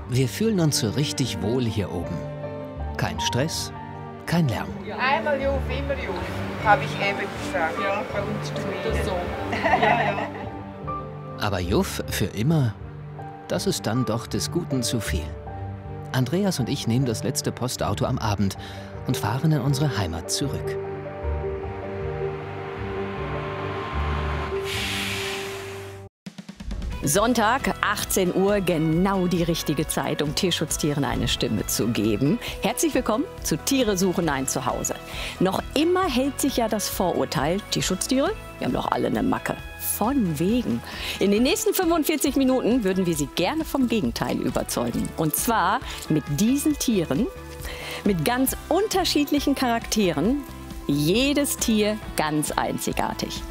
Wir fühlen uns so richtig wohl hier oben. Kein Stress, kein Lärm. Einmal Juf, immer Juf, habe ich eben gesagt. Ja, bei uns stimmt das so. Ja. Aber Juff für immer, das ist dann doch des Guten zu viel. Andreas und ich nehmen das letzte Postauto am Abend und fahren in unsere Heimat zurück. Sonntag, 18 Uhr, genau die richtige Zeit, um Tierschutztieren eine Stimme zu geben. Herzlich willkommen zu Tiere suchen ein Zuhause. Noch immer hält sich ja das Vorurteil, Tierschutztiere, die haben doch alle eine Macke. Von wegen. In den nächsten 45 Minuten würden wir Sie gerne vom Gegenteil überzeugen. Und zwar mit diesen Tieren, mit ganz unterschiedlichen Charakteren, jedes Tier ganz einzigartig.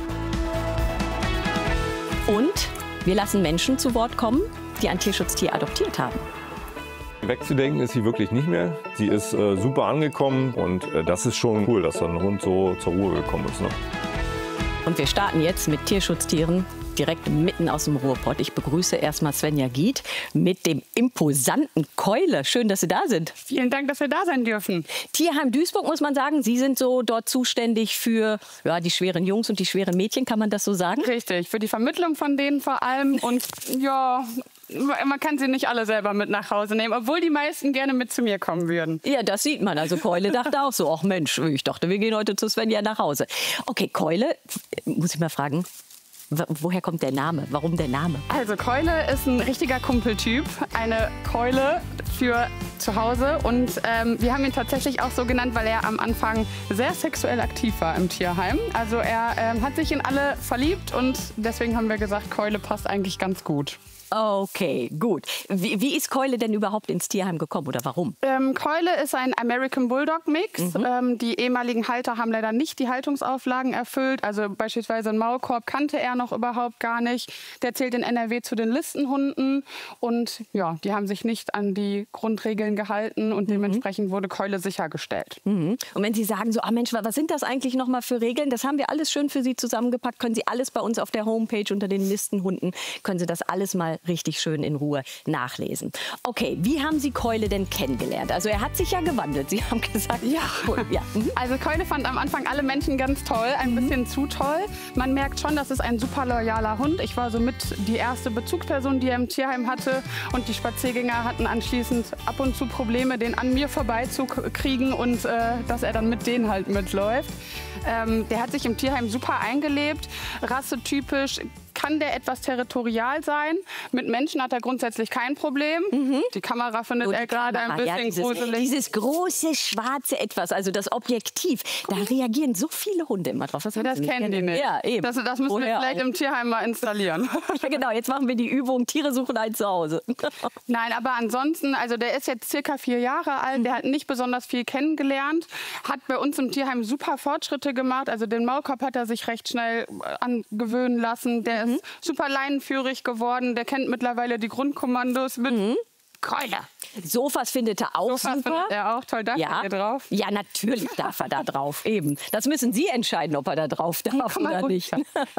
Und wir lassen Menschen zu Wort kommen, die ein Tierschutztier adoptiert haben. Wegzudenken ist sie wirklich nicht mehr. Sie ist super angekommen und das ist schon cool, dass ein Hund so zur Ruhe gekommen ist. Ne? Und wir starten jetzt mit Tierschutztieren direkt mitten aus dem Ruhrpott. Ich begrüße erstmal Svenja Gieth mit dem imposanten Keule. Schön, dass Sie da sind. Vielen Dank, dass wir da sein dürfen. Tierheim Duisburg, muss man sagen. Sie sind so dort zuständig für die schweren Jungs und die schweren Mädchen, kann man das so sagen? Richtig, für die Vermittlung von denen vor allem. Und ja, man kann sie nicht alle selber mit nach Hause nehmen, obwohl die meisten gerne mit zu mir kommen würden. Ja, das sieht man. Also Keule dachte auch so, ach Mensch, ich dachte, wir gehen heute zu Svenja nach Hause. Okay, Keule, muss ich mal fragen, woher kommt der Name? Warum der Name? Also Keule ist ein richtiger Kumpeltyp, eine Keule für zu Hause. Und wir haben ihn tatsächlich auch so genannt, weil er am Anfang sehr sexuell aktiv war im Tierheim. Also er hat sich in alle verliebt und deswegen haben wir gesagt, Keule passt eigentlich ganz gut. Okay, gut. Wie ist Keule denn überhaupt ins Tierheim gekommen oder warum? Keule ist ein American Bulldog Mix. Die ehemaligen Halter haben leider nicht die Haltungsauflagen erfüllt. Also beispielsweise einen Maulkorb kannte er noch überhaupt gar nicht. Der zählt in NRW zu den Listenhunden. Und ja, die haben sich nicht an die Grundregeln gehalten und dementsprechend wurde Keule sichergestellt. Und wenn Sie sagen so, Mensch, was sind das eigentlich noch mal für Regeln? Das haben wir alles schön für Sie zusammengepackt. Können Sie alles bei uns auf der Homepage unter den Listenhunden, können Sie das alles mal richtig schön in Ruhe nachlesen. Okay, wie haben Sie Keule denn kennengelernt? Also er hat sich ja gewandelt. Sie haben gesagt, ja. Cool. Ja. Also Keule fand am Anfang alle Menschen ganz toll, ein bisschen zu toll. Man merkt schon, das ist ein super loyaler Hund. Ich war somit die erste Bezugsperson, die er im Tierheim hatte. Und die Spaziergänger hatten anschließend ab und zu Probleme, den an mir vorbeizukriegen und dass er dann mit denen halt mitläuft. Der hat sich im Tierheim super eingelebt, rassetypisch. Kann der etwas territorial sein? Mit Menschen hat er grundsätzlich kein Problem. Die Kamera findet er gerade ein bisschen gruselig. Dieses große, schwarze Etwas, also das Objektiv, da reagieren so viele Hunde immer drauf. Das kennen die nicht. Ja, eben. Das müssen wir vielleicht im Tierheim mal installieren. Ja, genau, jetzt machen wir die Übung, Tiere suchen ein Zuhause. Nein, aber ansonsten, also der ist jetzt circa 4 Jahre alt, der hat nicht besonders viel kennengelernt, hat bei uns im Tierheim super Fortschritte gemacht. Also den Maulkorb hat er sich recht schnell angewöhnen lassen. Der ist super leinenführig geworden. Der kennt mittlerweile die Grundkommandos mit Keule. Sofas findet er auch Sofas super. findet er auch toll. Darf er hier drauf? Ja, natürlich darf er da drauf. Eben. Das müssen Sie entscheiden, ob er da drauf darf oder nicht.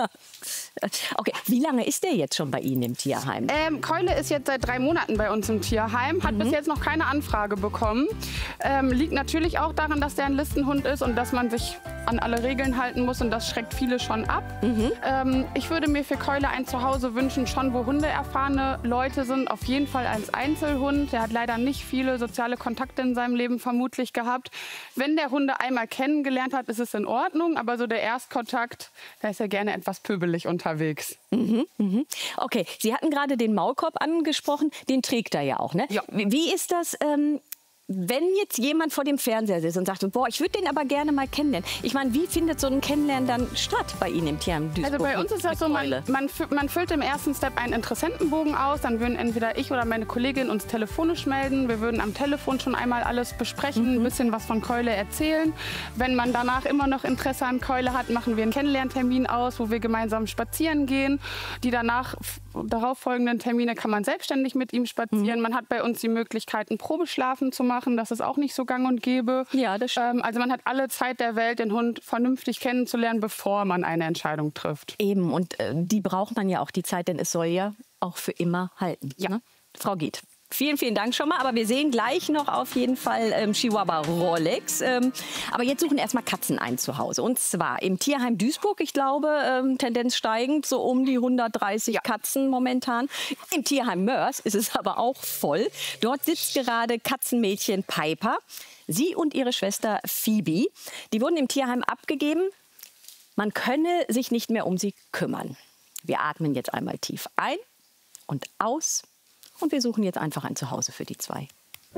Okay, wie lange ist der jetzt schon bei Ihnen im Tierheim? Keule ist jetzt seit 3 Monaten bei uns im Tierheim, hat bis jetzt noch keine Anfrage bekommen. Liegt natürlich auch daran, dass der ein Listenhund ist und dass man sich an alle Regeln halten muss und das schreckt viele schon ab. Ich würde mir für Keule ein Zuhause wünschen, schon wo hundeerfahrene Leute sind, auf jeden Fall als Einzelhund. Der hat leider nicht viele soziale Kontakte in seinem Leben vermutlich gehabt. Wenn der Hunde einmal kennengelernt hat, ist es in Ordnung, aber so der Erstkontakt, da ist er gerne etwas pöbelig unterwegs. Okay, Sie hatten gerade den Maulkorb angesprochen, den trägt er ja auch, ne? Ja. Wie ist das? Wenn jetzt jemand vor dem Fernseher sitzt und sagt, boah, ich würde den aber gerne mal kennenlernen. Ich meine, wie findet so ein Kennenlernen dann statt bei Ihnen im Tierheim Duisburg? Also bei uns ist das so, man füllt im ersten Step einen Interessentenbogen aus. Dann würden entweder ich oder meine Kollegin uns telefonisch melden. Wir würden am Telefon schon einmal alles besprechen, ein bisschen was von Keule erzählen. Wenn man danach immer noch Interesse an Keule hat, machen wir einen Kennenlerntermin aus, wo wir gemeinsam spazieren gehen. Die darauffolgenden Termine kann man selbstständig mit ihm spazieren. Man hat bei uns die Möglichkeit, einen Probeschlafen zu machen. Das ist auch nicht so gang und gäbe. Ja, das stimmt. Also man hat alle Zeit der Welt, den Hund vernünftig kennenzulernen, bevor man eine Entscheidung trifft. Eben, und die braucht man ja auch, die Zeit, denn es soll ja auch für immer halten. Ja. Ne? Frau Gieth. Vielen, vielen Dank schon mal. Aber wir sehen gleich noch auf jeden Fall Chihuahua Rolex. Aber jetzt suchen erstmal Katzen ein zu Hause. Und zwar im Tierheim Duisburg, ich glaube, Tendenz steigend, so um die 130 Katzen momentan. Im Tierheim Moers ist es aber auch voll. Dort sitzt gerade Katzenmädchen Piper. Sie und ihre Schwester Phoebe, die wurden im Tierheim abgegeben. Man könne sich nicht mehr um sie kümmern. Wir atmen jetzt einmal tief ein und aus. Und wir suchen jetzt einfach ein Zuhause für die zwei.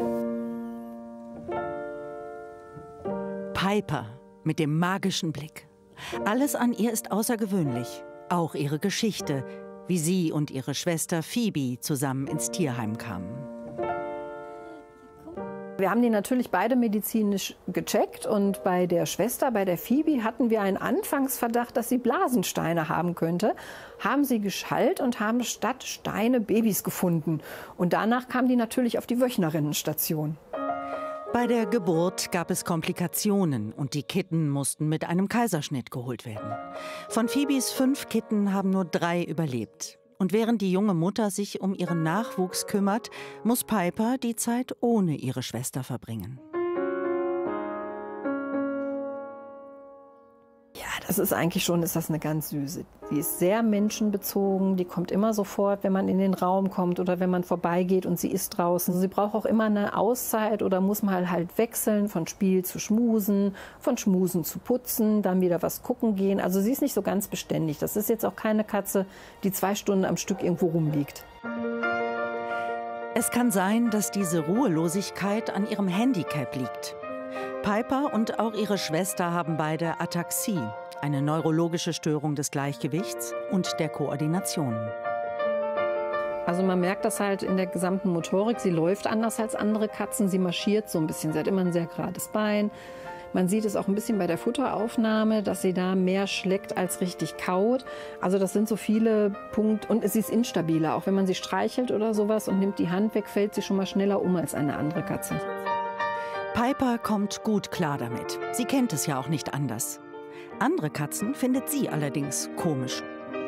Piper mit dem magischen Blick. Alles an ihr ist außergewöhnlich. Auch ihre Geschichte, wie sie und ihre Schwester Phoebe zusammen ins Tierheim kamen. Wir haben die natürlich beide medizinisch gecheckt und bei der Schwester, bei der Phoebe, hatten wir einen Anfangsverdacht, dass sie Blasensteine haben könnte. Haben sie geschallt und haben statt Steine Babys gefunden. Und danach kam die natürlich auf die Wöchnerinnenstation. Bei der Geburt gab es Komplikationen und die Kitten mussten mit einem Kaiserschnitt geholt werden. Von Phoebes 5 Kitten haben nur 3 überlebt. Und während die junge Mutter sich um ihren Nachwuchs kümmert, muss Piper die Zeit ohne ihre Schwester verbringen. Ja, das ist eigentlich schon, ist das eine ganz süße. Die ist sehr menschenbezogen, die kommt immer sofort, wenn man in den Raum kommt oder wenn man vorbeigeht und sie ist draußen. Sie braucht auch immer eine Auszeit oder muss mal halt wechseln von Spiel zu Schmusen, von Schmusen zu putzen, dann wieder was gucken gehen. Also sie ist nicht so ganz beständig. Das ist jetzt auch keine Katze, die 2 Stunden am Stück irgendwo rumliegt. Es kann sein, dass diese Ruhelosigkeit an ihrem Handicap liegt. Piper und auch ihre Schwester haben beide Ataxie, eine neurologische Störung des Gleichgewichts und der Koordination. Also man merkt das halt in der gesamten Motorik. Sie läuft anders als andere Katzen, sie marschiert so ein bisschen. Sie hat immer ein sehr gerades Bein. Man sieht es auch ein bisschen bei der Futteraufnahme, dass sie da mehr schleckt als richtig kaut. Also das sind so viele Punkte. Und sie ist instabiler. Auch wenn man sie streichelt oder sowas und nimmt die Hand weg, fällt sie schon mal schneller um als eine andere Katze. Piper kommt gut klar damit. Sie kennt es ja auch nicht anders. Andere Katzen findet sie allerdings komisch.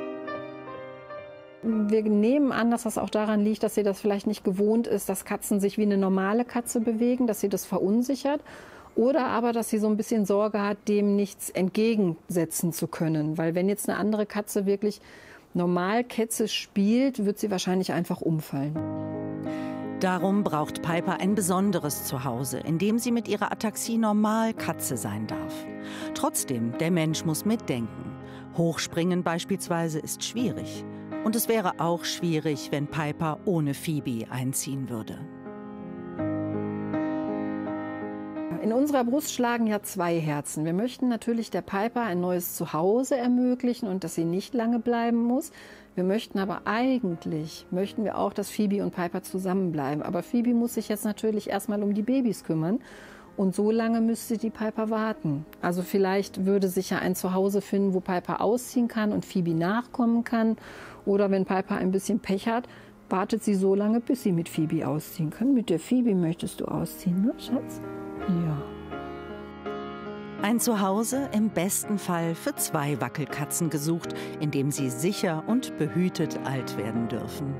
Wir nehmen an, dass das auch daran liegt, dass sie das vielleicht nicht gewohnt ist, dass Katzen sich wie eine normale Katze bewegen, dass sie das verunsichert. Oder aber, dass sie so ein bisschen Sorge hat, dem nichts entgegensetzen zu können. Weil wenn jetzt eine andere Katze wirklich normal Kätze spielt, wird sie wahrscheinlich einfach umfallen. Darum braucht Piper ein besonderes Zuhause, in dem sie mit ihrer Ataxie normal Katze sein darf. Trotzdem, der Mensch muss mitdenken. Hochspringen beispielsweise ist schwierig. Und es wäre auch schwierig, wenn Piper ohne Phoebe einziehen würde. In unserer Brust schlagen ja 2 Herzen. Wir möchten natürlich der Piper ein neues Zuhause ermöglichen und dass sie nicht lange bleiben muss. Wir möchten aber eigentlich, auch, dass Phoebe und Piper zusammenbleiben. Aber Phoebe muss sich jetzt natürlich erstmal um die Babys kümmern. Und so lange müsste die Piper warten. Also vielleicht würde sich ja ein Zuhause finden, wo Piper ausziehen kann und Phoebe nachkommen kann. Oder wenn Piper ein bisschen Pech hat, wartet sie so lange, bis sie mit Phoebe ausziehen kann. Mit der Phoebe möchtest du ausziehen, ne, Schatz? Ja. Ein Zuhause im besten Fall für 2 Wackelkatzen gesucht, in dem sie sicher und behütet alt werden dürfen.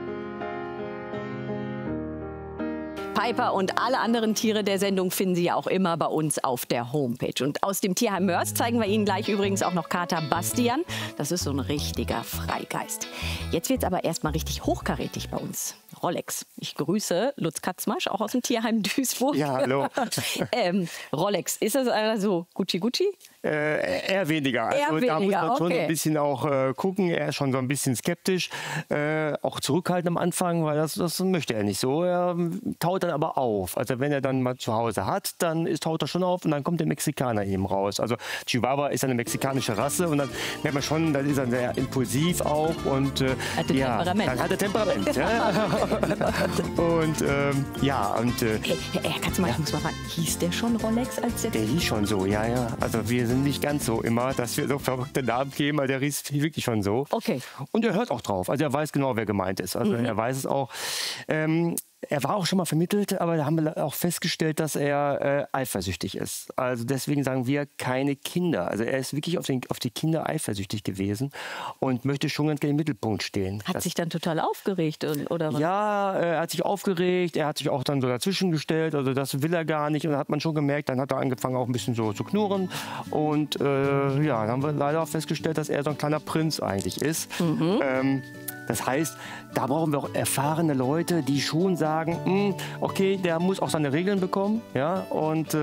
Piper und alle anderen Tiere der Sendung finden Sie ja auch immer bei uns auf der Homepage. Und aus dem Tierheim Moers zeigen wir Ihnen gleich übrigens auch noch Kater Bastian. Das ist so ein richtiger Freigeist. Jetzt wird es aber erstmal richtig hochkarätig bei uns. Rolex. Ich grüße Lutz Katzmarsch, auch aus dem Tierheim Duisburg. Ja, hallo. Rolex, ist das so Gucci-Gucci? Eher weniger. Also da muss man schon ein bisschen auch gucken. Er ist schon so ein bisschen skeptisch, auch zurückhaltend am Anfang, weil das möchte er nicht so. Er taut dann aber auf. Also wenn er dann mal zu Hause hat, dann taut er schon auf und dann kommt der Mexikaner eben raus. Also Chihuahua ist eine mexikanische Rasse und dann merkt man schon, dann ist er sehr impulsiv auch und Temperament. Dann hat er Temperament. Ja. Und Herr Katzmarsch, ich muss mal fragen, hieß der schon Rolex als jetzt? Der hieß schon so, ja. Also wir sind nicht ganz so immer, dass wir so verrückte Namen geben, aber der hieß wirklich schon so. Okay. Und er hört auch drauf. Also er weiß genau, wer gemeint ist. Also er weiß es auch. Er war auch schon mal vermittelt, aber da haben wir auch festgestellt, dass er eifersüchtig ist. Also deswegen sagen wir keine Kinder. Also er ist wirklich auf die Kinder eifersüchtig gewesen und möchte schon ganz gerne im Mittelpunkt stehen. Hat sich dann total aufgeregt, oder was? Ja, er hat sich aufgeregt, er hat sich auch dann so dazwischen gestellt, also das will er gar nicht. Und dann hat man schon gemerkt, dann hat er angefangen auch ein bisschen so zu knurren. Und dann haben wir leider auch festgestellt, dass er so ein kleiner Prinz eigentlich ist. Das heißt, da brauchen wir auch erfahrene Leute, die schon sagen, okay, der muss auch seine Regeln bekommen, ja, und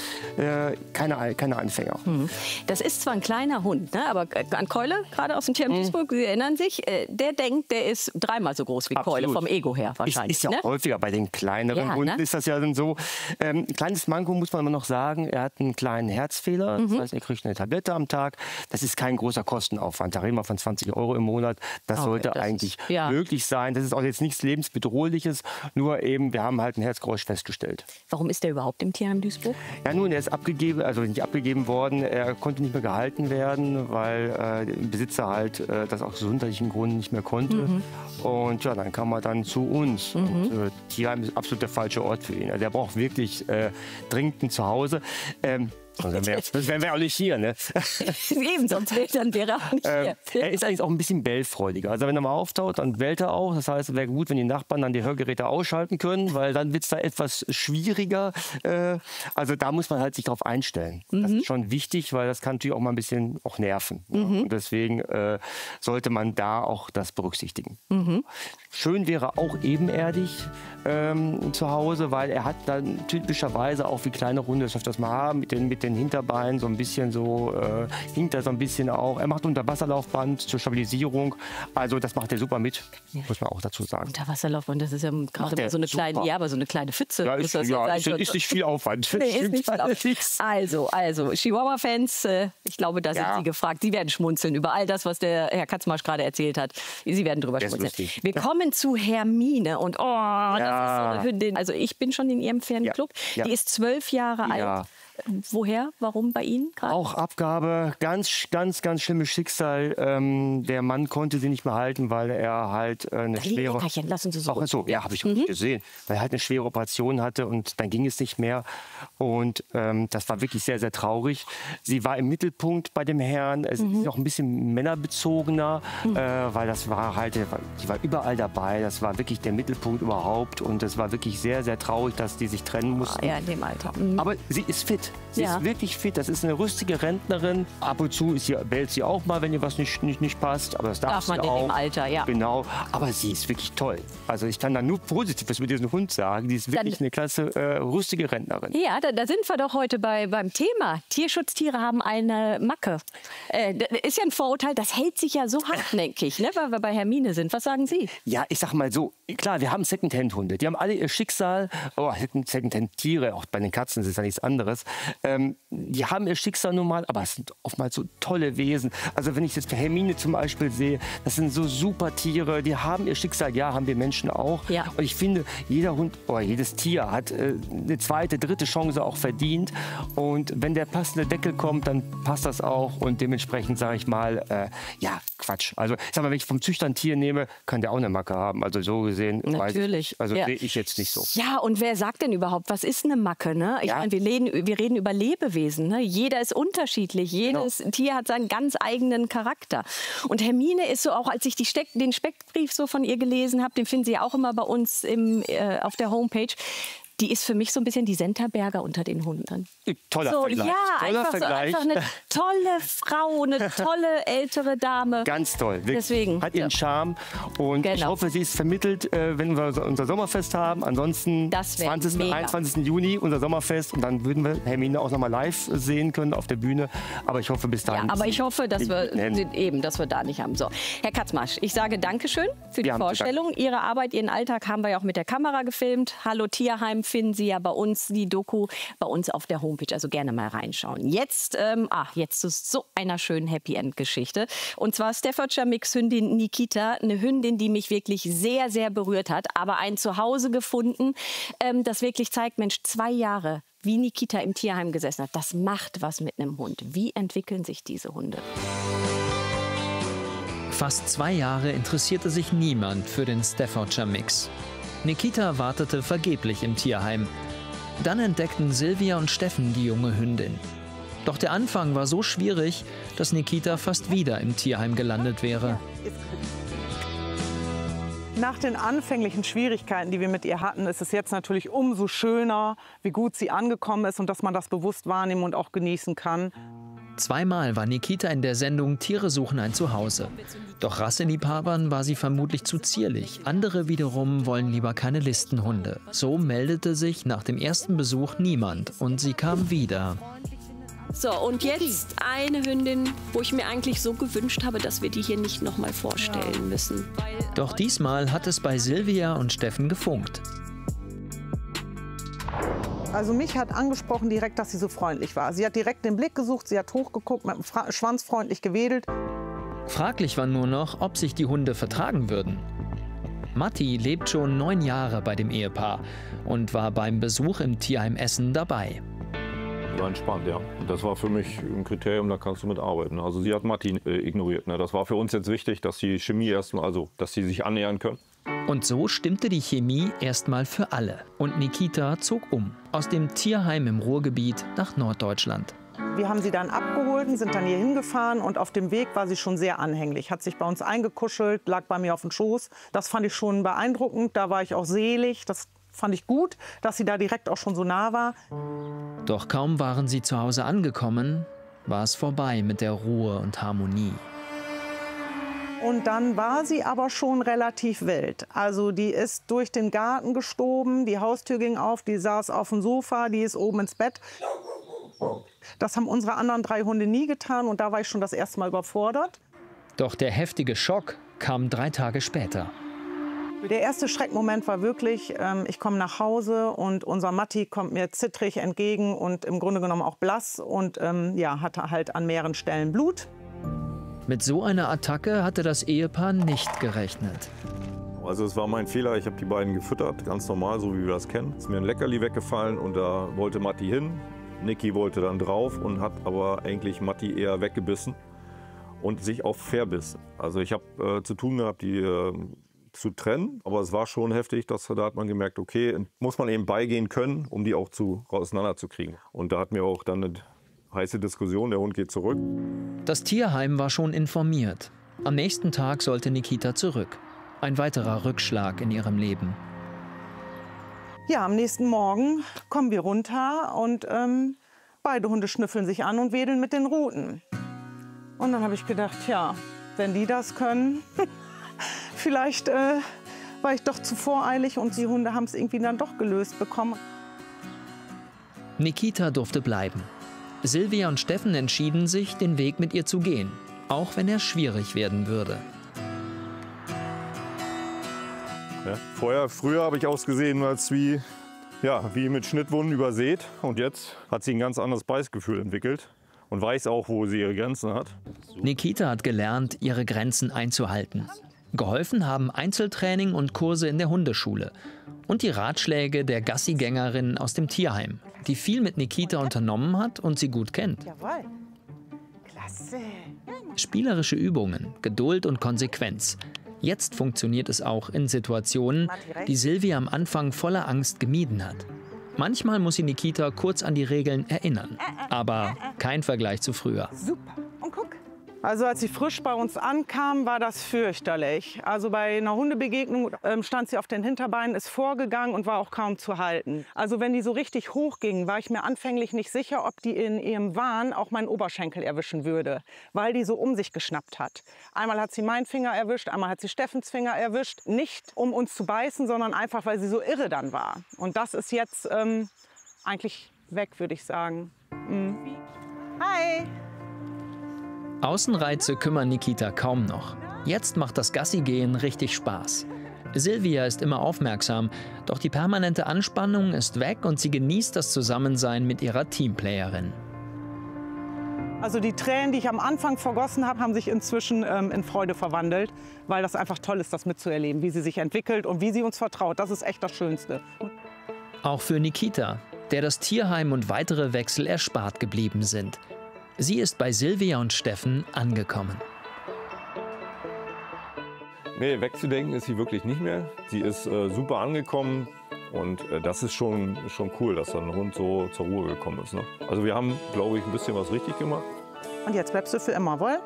keine Anfänger. Das ist zwar ein kleiner Hund, ne, aber an Keule, gerade aus dem Tier in Duisburg, Sie erinnern sich, der denkt, der ist 3-mal so groß wie Keule, vom Ego her wahrscheinlich. Ist ja auch häufiger bei den kleineren Hunden, ist das ja dann so. Kleines Manko muss man immer noch sagen, er hat einen kleinen Herzfehler, das heißt, er kriegt eine Tablette am Tag. Das ist kein großer Kostenaufwand, da reden wir von 20 € im Monat. Das sollte eigentlich möglich sein. Das ist auch jetzt nichts Lebensbedrohliches, nur eben, wir haben halt ein Herzgeräusch festgestellt. Warum ist der überhaupt im Tierheim Duisburg? Ja nun, er ist abgegeben, also nicht abgegeben worden, er konnte nicht mehr gehalten werden, weil der Besitzer halt das aus gesundheitlichen Gründen nicht mehr konnte. Und ja, dann kam er dann zu uns. Und Tierheim ist absolut der falsche Ort für ihn. Also er braucht wirklich dringend ein Zuhause. Sonst wären wir auch nicht hier, ne? Eben, sonst wäre er auch nicht hier. Er ist eigentlich auch ein bisschen bellfreudiger. Also wenn er mal auftaucht, dann bellt er auch. Das heißt, es wäre gut, wenn die Nachbarn dann die Hörgeräte ausschalten können, weil dann wird es da etwas schwieriger. Also da muss man halt sich darauf einstellen. Das ist schon wichtig, weil das kann natürlich auch mal ein bisschen auch nerven. Und deswegen sollte man da auch das berücksichtigen. Schön wäre auch ebenerdig zu Hause, weil er hat dann typischerweise auch wie kleine Hunde, das öfters mal haben, mit den Hinterbeinen so ein bisschen so, hinkt er so ein bisschen auch. Er macht Unterwasserlaufband zur Stabilisierung. Also das macht er super mit, muss man auch dazu sagen. Unterwasserlaufband, das ist ja gerade so eine kleine, aber so eine kleine Pfütze. Ja, ist nicht viel Aufwand. Nee, ist nicht viel Aufwand. Also Chihuahua-Fans, ich glaube, da sind Sie gefragt. Sie werden schmunzeln über all das, was der Herr Katzmarsch gerade erzählt hat. Sie werden drüber schmunzeln. Wir kommen zu Hermine und das ist so eine Hündin. Also ich bin schon in Ihrem Fanclub. Die ist 12 Jahre alt. Woher? Warum bei Ihnen gerade? Auch Abgabe, ganz schlimmes Schicksal. Der Mann konnte sie nicht mehr halten, weil er halt eine schwere... Lassen Sie so. Ja, habe ich auch nicht gesehen. Weil er halt eine schwere Operation hatte und dann ging es nicht mehr. Und das war wirklich sehr, sehr traurig. Sie war im Mittelpunkt bei dem Herrn. Es ist noch ein bisschen männerbezogener, weil das war halt, sie war überall dabei. Das war wirklich der Mittelpunkt überhaupt. Und es war wirklich sehr, sehr traurig, dass die sich trennen mussten. Ja, in dem Alter. Aber sie ist fit. Sie ist wirklich fit. Das ist eine rüstige Rentnerin. Ab und zu bellt sie auch mal, wenn ihr was nicht passt. Aber das darf man auch. Im Alter, ja. Genau. Aber sie ist wirklich toll. Also ich kann da nur Positives mit diesem Hund sagen. Die ist wirklich eine klasse, rüstige Rentnerin. Ja, da sind wir doch heute beim Thema. Tierschutztiere haben eine Macke. Ist ja ein Vorurteil, das hält sich ja so hartnäckig, ne, weil wir bei Hermine sind. Was sagen Sie? Ja, ich sag mal so, klar, wir haben Secondhand-Hunde. Die haben alle ihr Schicksal. Secondhand-Tiere, auch bei den Katzen ist es ja nichts anderes. Die haben ihr Schicksal nun mal, aber es sind oftmals so tolle Wesen. Also wenn ich jetzt für Hermine zum Beispiel sehe, das sind so super Tiere, die haben ihr Schicksal, ja, haben wir Menschen auch. Ja. Und ich finde, jeder Hund, jedes Tier hat eine zweite, dritte Chance auch verdient. Und wenn der passende Deckel kommt, dann passt das auch. Und dementsprechend sage ich mal, Quatsch. Also ich sag mal, wenn ich vom Züchter ein Tier nehme, kann der auch eine Macke haben. Also so gesehen, natürlich. Sehe ich jetzt nicht so. Ja, und wer sagt denn überhaupt, was ist eine Macke? Ne? Ich meine, wir reden über Lebewesen. Ne? Jeder ist unterschiedlich. Jedes Tier hat seinen ganz eigenen Charakter. Und Hermine ist so auch, als ich den Speckbrief so von ihr gelesen habe, den finden Sie ja auch immer bei uns auf der Homepage. Die ist für mich so ein bisschen die Senta-Berger unter den Hunden. Toller Vergleich. Ja, einfach eine tolle Frau, eine tolle ältere Dame. Ganz toll. Deswegen. Hat ihren Charme. Und ich hoffe, sie ist vermittelt, wenn wir unser Sommerfest haben. Ansonsten 21. Juni unser Sommerfest. Und dann würden wir Hermine auch noch mal live sehen können auf der Bühne. Aber ich hoffe, bis dahin. Ja, aber ich hoffe, dass wir da nicht haben. So, Herr Katzmarsch, ich sage Dankeschön für die Vorstellung. Ihre Arbeit, Ihren Alltag haben wir ja auch mit der Kamera gefilmt. Hallo Tierheim finden Sie ja bei uns, die Doku bei uns auf der Homepage. Also gerne mal reinschauen. Jetzt zu so einer schönen Happy-End-Geschichte. Und zwar Staffordshire Mix-Hündin Nikita. Eine Hündin, die mich wirklich sehr, sehr berührt hat. Aber ein Zuhause gefunden, das wirklich zeigt, Mensch, 2 Jahre, wie Nikita im Tierheim gesessen hat. Das macht was mit einem Hund. Wie entwickeln sich diese Hunde? Fast 2 Jahre interessierte sich niemand für den Staffordshire Mix. Nikita wartete vergeblich im Tierheim. Dann entdeckten Silvia und Steffen die junge Hündin. Doch der Anfang war so schwierig, dass Nikita fast wieder im Tierheim gelandet wäre. Nach den anfänglichen Schwierigkeiten, die wir mit ihr hatten, ist es jetzt natürlich umso schöner, wie gut sie angekommen ist und dass man das bewusst wahrnehmen und auch genießen kann. Zweimal war Nikita in der Sendung Tiere suchen ein Zuhause. Doch Rasseliebhabern war sie vermutlich zu zierlich. Andere wiederum wollen lieber keine Listenhunde. So meldete sich nach dem ersten Besuch niemand und sie kam wieder. So, und jetzt eine Hündin, wo ich mir eigentlich so gewünscht habe, dass wir die hier nicht noch mal vorstellen müssen. Doch diesmal hat es bei Silvia und Steffen gefunkt. Also mich hat angesprochen direkt, dass sie so freundlich war. Sie hat direkt den Blick gesucht, sie hat hochgeguckt, mit dem Schwanz freundlich gewedelt. Fraglich war nur noch, ob sich die Hunde vertragen würden. Matti lebt schon 9 Jahre bei dem Ehepaar und war beim Besuch im Tierheim Essen dabei. War entspannt, ja. Und das war für mich ein Kriterium, da kannst du mitarbeiten. Also sie hat Matti ignoriert. Ne? Das war für uns jetzt wichtig, dass die Chemie erstmal, also dass sie sich annähern können. Und so stimmte die Chemie erstmal für alle. Und Nikita zog um. Aus dem Tierheim im Ruhrgebiet nach Norddeutschland. Wir haben sie dann abgeholt, sind dann hier hingefahren und auf dem Weg war sie schon sehr anhänglich. Hat sich bei uns eingekuschelt, lag bei mir auf dem Schoß. Das fand ich schon beeindruckend, da war ich auch selig. Das fand ich gut, dass sie da direkt auch schon so nah war. Doch kaum waren sie zu Hause angekommen, war es vorbei mit der Ruhe und Harmonie. Und dann war sie aber schon relativ wild. Also die ist durch den Garten gestoben, die Haustür ging auf, die saß auf dem Sofa, die ist oben ins Bett. Das haben unsere anderen 3 Hunde nie getan und da war ich schon das erste Mal überfordert. Doch der heftige Schock kam 3 Tage später. Der erste Schreckmoment war wirklich, ich komme nach Hause und unser Matti kommt mir zittrig entgegen und im Grunde genommen auch blass und ja, hatte halt an mehreren Stellen Blut. Mit so einer Attacke hatte das Ehepaar nicht gerechnet. Also es war mein Fehler, ich habe die beiden gefüttert, ganz normal, so wie wir das kennen. Ist mir ein Leckerli weggefallen und da wollte Matti hin. Niki wollte dann drauf und hat aber eigentlich Matti eher weggebissen und sich auch verbissen. Also ich habe zu tun gehabt, die zu trennen, aber es war schon heftig, da hat man gemerkt, okay, muss man eben beigehen können, um die auch auseinanderzukriegen. Und da hatten wir auch dann eine heiße Diskussion, der Hund geht zurück. Das Tierheim war schon informiert. Am nächsten Tag sollte Nikita zurück. Ein weiterer Rückschlag in ihrem Leben. Ja, am nächsten Morgen kommen wir runter und beide Hunde schnüffeln sich an und wedeln mit den Ruten. Und dann habe ich gedacht, ja, wenn die das können, vielleicht war ich doch zu voreilig und die Hunde haben es irgendwie dann doch gelöst bekommen. Nikita durfte bleiben. Silvia und Steffen entschieden sich, den Weg mit ihr zu gehen, auch wenn er schwierig werden würde. Ja, früher habe ich ausgesehen als wie mit Schnittwunden übersät. Und jetzt hat sie ein ganz anderes Beißgefühl entwickelt und weiß auch, wo sie ihre Grenzen hat. Nikita hat gelernt, ihre Grenzen einzuhalten. Geholfen haben Einzeltraining und Kurse in der Hundeschule. Und die Ratschläge der Gassigängerin aus dem Tierheim, die viel mit Nikita unternommen hat und sie gut kennt. Jawohl. Klasse. Spielerische Übungen, Geduld und Konsequenz. Jetzt funktioniert es auch in Situationen, die Silvia am Anfang voller Angst gemieden hat. Manchmal muss sie Nikita kurz an die Regeln erinnern. Aber kein Vergleich zu früher. Super. Und guck. Also als sie frisch bei uns ankam, war das fürchterlich. Also bei einer Hundebegegnung stand sie auf den Hinterbeinen, ist vorgegangen und war auch kaum zu halten. Also wenn die so richtig hochgingen, war ich mir anfänglich nicht sicher, ob die in ihrem Wahn auch meinen Oberschenkel erwischen würde, weil die so um sich geschnappt hat. Einmal hat sie meinen Finger erwischt, einmal hat sie Steffens Finger erwischt. Nicht um uns zu beißen, sondern einfach, weil sie so irre dann war. Und das ist jetzt eigentlich weg, würde ich sagen. Mhm. Hi! Außenreize kümmern Nikita kaum noch. Jetzt macht das Gassigehen richtig Spaß. Silvia ist immer aufmerksam, doch die permanente Anspannung ist weg und sie genießt das Zusammensein mit ihrer Teamplayerin. Also die Tränen, die ich am Anfang vergossen habe, haben sich inzwischen in Freude verwandelt, weil das einfach toll ist, das mitzuerleben, wie sie sich entwickelt und wie sie uns vertraut. Das ist echt das Schönste. Auch für Nikita, der das Tierheim und weitere Wechsel erspart geblieben sind. Sie ist bei Silvia und Steffen angekommen. Nee, wegzudenken ist sie wirklich nicht mehr. Sie ist super angekommen und das ist schon cool, dass dann ein Hund so zur Ruhe gekommen ist. Ne? Also wir haben, glaube ich, ein bisschen was richtig gemacht. Und jetzt bleibst du für immer, wohl?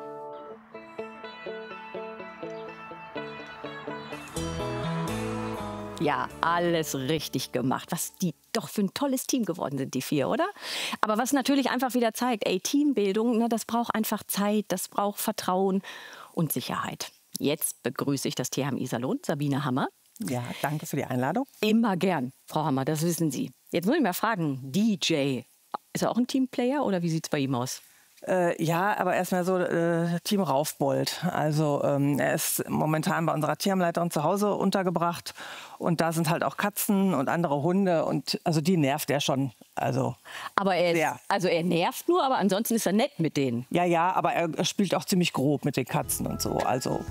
Ja, alles richtig gemacht. Was die doch für ein tolles Team geworden sind, die 4, oder? Aber was natürlich einfach wieder zeigt, Teambildung, ne, das braucht einfach Zeit, das braucht Vertrauen und Sicherheit. Jetzt begrüße ich das Tierheim Iserlohn, Sabine Hammer. Ja, danke für die Einladung. Immer gern, Frau Hammer, das wissen Sie. Jetzt muss ich mal fragen, DJ, ist er auch ein Teamplayer oder wie sieht es bei ihm aus? Ja, aber erstmal so Team Raufbold. Also er ist momentan bei unserer Tierheimleiterin zu Hause untergebracht und da sind halt auch Katzen und andere Hunde und also die nervt er schon. Also, aber er nervt nur, aber ansonsten ist er nett mit denen. Ja, aber er spielt auch ziemlich grob mit den Katzen und so. Also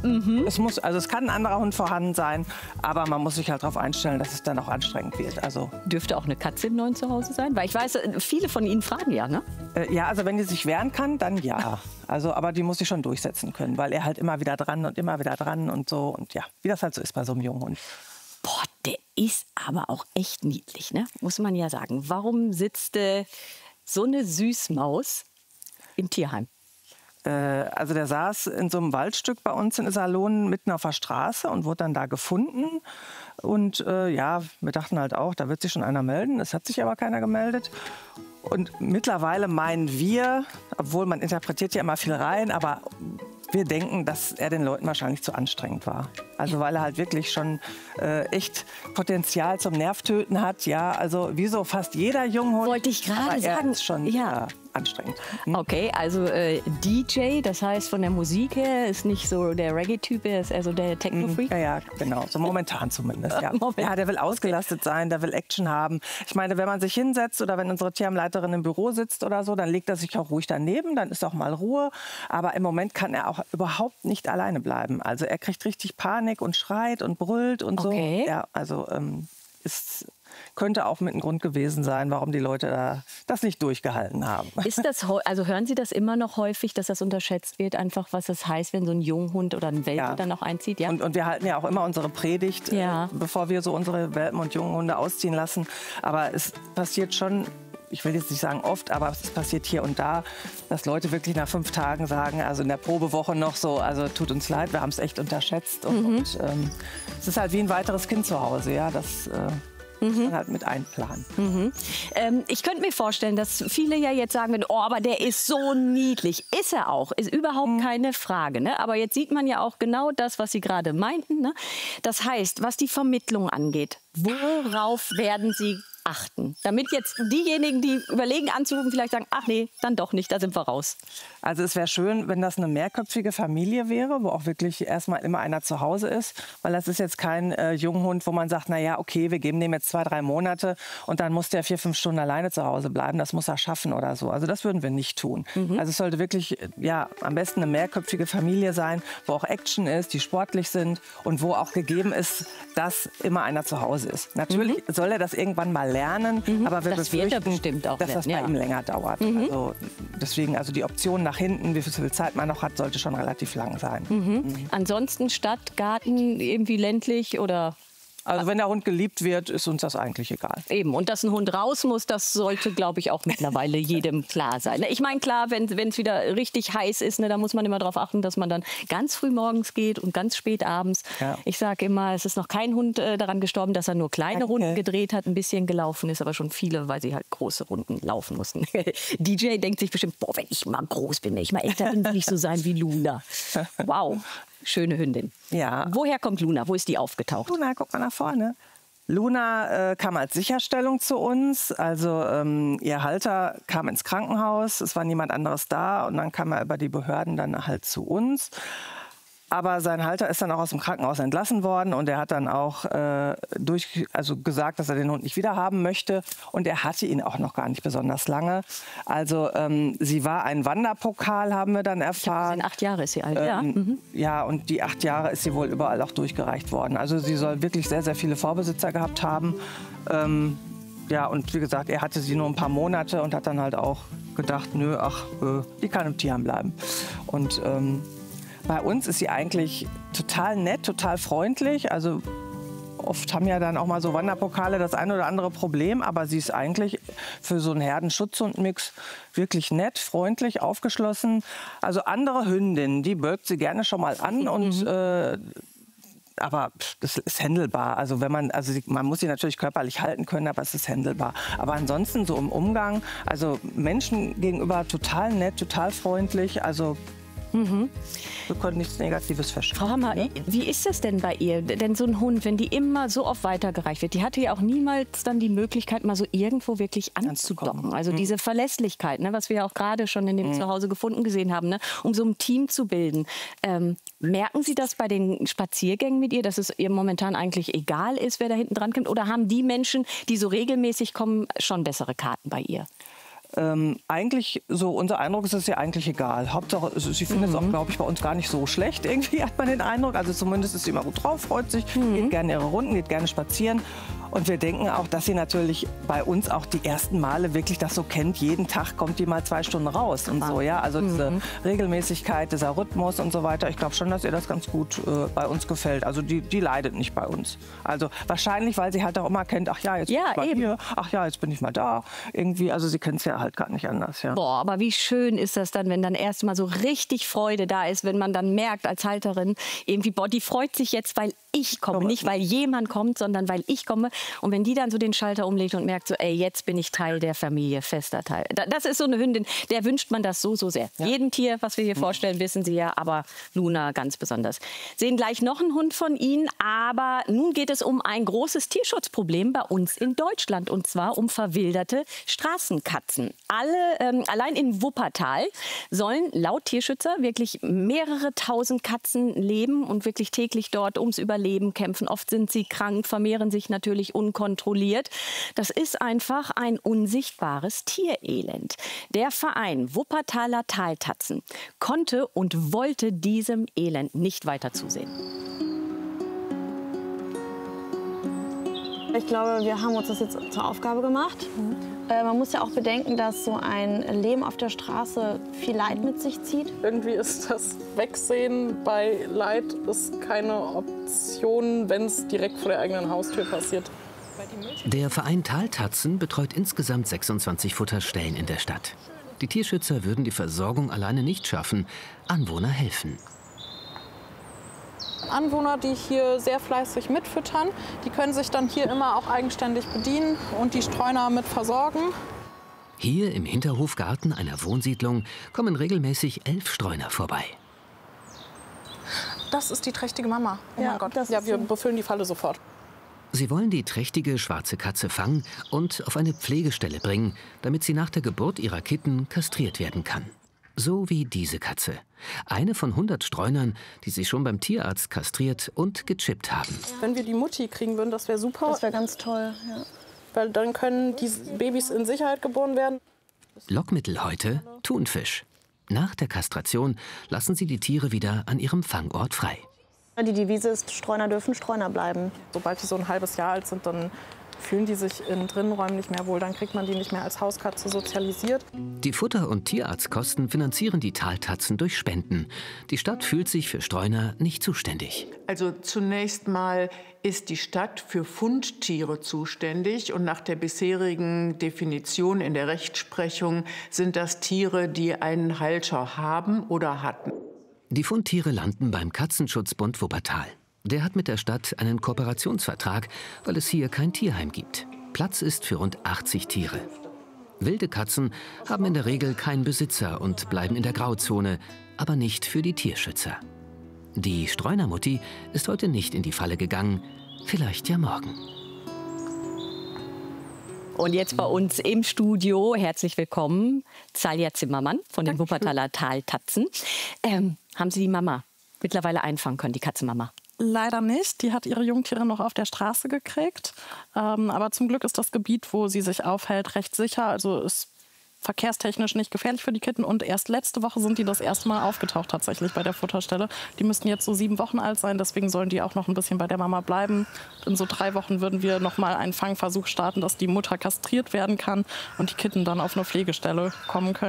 es kann ein anderer Hund vorhanden sein, aber man muss sich halt darauf einstellen, dass es dann auch anstrengend wird. Also dürfte auch eine Katze im neuen Zuhause sein? Weil ich weiß, viele von Ihnen fragen ja, ne? Ja, also wenn die sich wehren kann, dann ja. Also, aber die muss sich schon durchsetzen können, weil er halt immer wieder dran und so. Und ja, wie das halt so ist bei so einem jungen Hund. Boah, der ist aber auch echt niedlich, ne? Muss man ja sagen. Warum sitzt so eine Süßmaus im Tierheim? Also der saß in so einem Waldstück bei uns in Iserlohn mitten auf der Straße und wurde dann da gefunden. Und ja, wir dachten halt auch, da wird sich schon einer melden. Es hat sich aber keiner gemeldet. Und mittlerweile meinen wir, obwohl man interpretiert ja immer viel rein, aber wir denken, dass er den Leuten wahrscheinlich zu anstrengend war. Also weil er halt wirklich schon echt Potenzial zum Nervtöten hat. Ja, also wie so fast jeder Junghund. Wollte ich gerade sagen. Ist schon anstrengend. Okay, also DJ, das heißt von der Musik her ist nicht so der Reggae-Typ, er ist eher so der Techno-Freak? Ja, genau. So momentan zumindest. Ja. Ja, der will ausgelastet sein, der will Action haben. Ich meine, wenn man sich hinsetzt oder wenn unsere Tierheimleiterin im Büro sitzt oder so, dann legt er sich auch ruhig daneben, dann ist auch mal Ruhe. Aber im Moment kann er auch überhaupt nicht alleine bleiben. Also er kriegt richtig Panik und schreit und brüllt und so. Ja, also könnte auch mit ein Grund gewesen sein, warum die Leute das nicht durchgehalten haben. Ist das, also hören Sie das immer noch häufig, dass das unterschätzt wird, einfach was das heißt, wenn so ein Junghund oder ein Welpe dann noch einzieht? Ja? Und wir halten ja auch immer unsere Predigt, bevor wir so unsere Welpen und Junghunde ausziehen lassen. Aber es passiert schon, ich will jetzt nicht sagen oft, aber es passiert hier und da, dass Leute wirklich nach 5 Tagen sagen, also in der Probewoche noch so, also tut uns leid, wir haben es echt unterschätzt. Und es ist halt wie ein weiteres Kind zu Hause, ja, das muss man halt mit einplanen. Ich könnte mir vorstellen, dass viele ja jetzt sagen, oh, aber der ist so niedlich. Ist er auch, ist überhaupt keine Frage. Ne? Aber jetzt sieht man ja auch genau das, was Sie gerade meinten. Ne? Das heißt, was die Vermittlung angeht, worauf werden Sie achten? Damit jetzt diejenigen, die überlegen anzurufen, vielleicht sagen, ach nee, dann doch nicht, da sind wir raus. Also es wäre schön, wenn das eine mehrköpfige Familie wäre, wo auch wirklich erstmal immer einer zu Hause ist. Weil das ist jetzt kein Junghund, wo man sagt, na ja, okay, wir geben dem jetzt 2, 3 Monate und dann muss der 4, 5 Stunden alleine zu Hause bleiben. Das muss er schaffen oder so. Also das würden wir nicht tun. Also es sollte wirklich, ja, am besten eine mehrköpfige Familie sein, wo auch Action ist, die sportlich sind und wo auch gegeben ist, dass immer einer zu Hause ist. Natürlich soll er das irgendwann mal lernen, aber wir befürchten, dass das bei ihm länger dauert. Also deswegen, also die Option nach hinten, wie viel Zeit man noch hat, sollte schon relativ lang sein. Ansonsten Stadt, Garten, irgendwie ländlich oder? Also wenn der Hund geliebt wird, ist uns das eigentlich egal. Eben, und dass ein Hund raus muss, das sollte, glaube ich, auch mittlerweile jedem klar sein. Ich meine, klar, wenn es wieder richtig heiß ist, ne, da muss man immer darauf achten, dass man dann ganz früh morgens geht und ganz spät abends. Ja. Ich sage immer, es ist noch kein Hund daran gestorben, dass er nur kleine Runden gedreht hat, ein bisschen gelaufen ist, aber schon viele, weil sie halt große Runden laufen mussten. DJ denkt sich bestimmt, boah, wenn ich mal groß bin, wenn ich mal älter bin, will ich so sein wie Luna. Wow. Schöne Hündin. Ja. Woher kommt Luna? Wo ist die aufgetaucht? Luna, guck mal nach vorne. Luna kam als Sicherstellung zu uns. Also ihr Halter kam ins Krankenhaus. Es war niemand anderes da. Und dann kam er über die Behörden dann halt zu uns. Aber sein Halter ist dann auch aus dem Krankenhaus entlassen worden und er hat dann auch gesagt, dass er den Hund nicht wieder haben möchte. Und er hatte ihn auch noch gar nicht besonders lange. Also sie war ein Wanderpokal, haben wir dann erfahren. 8 Jahre ist sie alt, Ja, und die 8 Jahre ist sie wohl überall auch durchgereicht worden. Also sie soll wirklich sehr, sehr viele Vorbesitzer gehabt haben. Ja, und wie gesagt, er hatte sie nur ein paar Monate und hat dann halt auch gedacht, nö, die kann im Tierheim bleiben. Und Bei uns ist sie eigentlich total nett, total freundlich. Also oft haben ja dann auch mal so Wanderpokale das ein oder andere Problem. Aber sie ist eigentlich für so einen Herdenschutzhundmix wirklich nett, freundlich, aufgeschlossen. Also andere Hündinnen, die bölkt sie gerne schon mal an und aber das ist händelbar. Also man muss sie natürlich körperlich halten können, aber es ist händelbar. Aber ansonsten so im Umgang, also Menschen gegenüber total nett, total freundlich. Also wir konnten nichts Negatives feststellen. Frau Hammer, wie ist das denn bei ihr? Denn so ein Hund, wenn die immer so oft weitergereicht wird, die hatte ja auch niemals dann die Möglichkeit, mal so irgendwo wirklich anzudocken. Also diese Verlässlichkeit, ne, was wir ja auch gerade schon in dem Zuhause gefunden gesehen haben, ne, um so ein Team zu bilden. Merken Sie das bei den Spaziergängen mit ihr, dass es ihr momentan eigentlich egal ist, wer da hinten dran kommt? Oder haben die Menschen, die so regelmäßig kommen, schon bessere Karten bei ihr? Eigentlich, so unser Eindruck ist es ihr eigentlich egal. Hauptsache, sie findet es auch, glaube ich, bei uns gar nicht so schlecht. Irgendwie hat man den Eindruck. Also zumindest ist sie immer gut drauf, freut sich, geht gerne ihre Runden, geht gerne spazieren. Und wir denken auch, dass sie natürlich bei uns auch die ersten Male wirklich das so kennt. Jeden Tag kommt die mal 2 Stunden raus und so, ja. Also diese Regelmäßigkeit, dieser Rhythmus und so weiter. Ich glaube schon, dass ihr das ganz gut bei uns gefällt. Also die leidet nicht bei uns. Also wahrscheinlich, weil sie halt auch immer kennt, ach ja, jetzt bin ich mal hier, ach ja, jetzt bin ich mal da. Irgendwie, also sie kennt es ja halt gar nicht anders, ja. Boah, aber wie schön ist das dann, wenn dann erst mal so richtig Freude da ist, wenn man dann merkt als Halterin irgendwie, boah, die freut sich jetzt, weil ich komme, nicht weil jemand kommt, sondern weil ich komme. Und wenn die dann so den Schalter umlegt und merkt so, ey, jetzt bin ich Teil der Familie, fester Teil. Das ist so eine Hündin, der wünscht man das so sehr. Ja. Jedem Tier, was wir hier vorstellen, wissen Sie ja, aber Luna ganz besonders. Sehen gleich noch einen Hund von Ihnen, aber nun geht es um ein großes Tierschutzproblem bei uns in Deutschland, und zwar um verwilderte Straßenkatzen. Allein in Wuppertal sollen laut Tierschützer wirklich mehrere tausend Katzen leben und wirklich täglich dort ums Überleben kämpfen. Oft sind sie krank, vermehren sich natürlich unkontrolliert. Das ist einfach ein unsichtbares Tierelend. Der Verein Wuppertaler Taltatzen konnte und wollte diesem Elend nicht weiter zusehen. Ich glaube, wir haben uns das jetzt zur Aufgabe gemacht. Man muss ja auch bedenken, dass so ein Leben auf der Straße viel Leid mit sich zieht. Irgendwie ist das Wegsehen bei Leid ist keine Option, wenn es direkt vor der eigenen Haustür passiert. Der Verein Taltatzen betreut insgesamt 26 Futterstellen in der Stadt. Die Tierschützer würden die Versorgung alleine nicht schaffen. Anwohner helfen. Anwohner, die hier sehr fleißig mitfüttern, die können sich dann hier immer auch eigenständig bedienen und die Streuner mit versorgen. Hier im Hinterhofgarten einer Wohnsiedlung kommen regelmäßig 11 Streuner vorbei. Das ist die trächtige Mama. Oh Ja, mein Gott. das Ja, ist wir sie. befüllen die Falle sofort. Sie wollen die trächtige schwarze Katze fangen und auf eine Pflegestelle bringen, damit sie nach der Geburt ihrer Kitten kastriert werden kann. So wie diese Katze. Eine von 100 Streunern, die sie schon beim Tierarzt kastriert und gechippt haben. Wenn wir die Mutti kriegen würden, das wäre super. Das wäre ganz toll. Ja. Weil dann können die Babys in Sicherheit geboren werden. Lockmittel heute Thunfisch. Nach der Kastration lassen sie die Tiere wieder an ihrem Fangort frei. Die Devise ist, Streuner dürfen Streuner bleiben. Sobald die so ein halbes Jahr alt sind, dann fühlen die sich in Drinnenräumen nicht mehr wohl. Dann kriegt man die nicht mehr als Hauskatze sozialisiert. Die Futter- und Tierarztkosten finanzieren die Taltatzen durch Spenden. Die Stadt fühlt sich für Streuner nicht zuständig. Also zunächst mal ist die Stadt für Fundtiere zuständig. Und nach der bisherigen Definition in der Rechtsprechung sind das Tiere, die einen Halter haben oder hatten. Die Fundtiere landen beim Katzenschutzbund Wuppertal. Der hat mit der Stadt einen Kooperationsvertrag, weil es hier kein Tierheim gibt. Platz ist für rund 80 Tiere. Wilde Katzen haben in der Regel keinen Besitzer und bleiben in der Grauzone, aber nicht für die Tierschützer. Die Streunermutti ist heute nicht in die Falle gegangen, vielleicht ja morgen. Und jetzt bei uns im Studio, herzlich willkommen, Zalja Zimmermann von den Wuppertaler Taltatzen. Haben Sie die Mama mittlerweile einfangen können, die Katzenmama? Leider nicht. Die hat ihre Jungtiere noch auf der Straße gekriegt. Aber zum Glück ist das Gebiet, wo sie sich aufhält, recht sicher. Also ist verkehrstechnisch nicht gefährlich für die Kitten. Und erst letzte Woche sind die das erste Mal aufgetaucht tatsächlich bei der Futterstelle. Die müssten jetzt so 7 Wochen alt sein. Deswegen sollen die auch noch ein bisschen bei der Mama bleiben. In so 3 Wochen würden wir noch mal einen Fangversuch starten, dass die Mutter kastriert werden kann und die Kitten dann auf eine Pflegestelle kommen können.